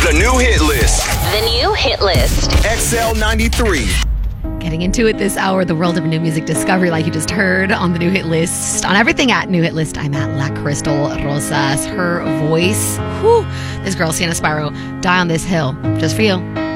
The new hit list. The new hit list. XL 93. Getting into it this hour, the world of new music discovery, like you just heard on the new hit list. On everything at New Hit List, I'm at La Crystal Rosas. Her voice, whew, this girl, Sienna Spyro, Die on This Hill, just for you.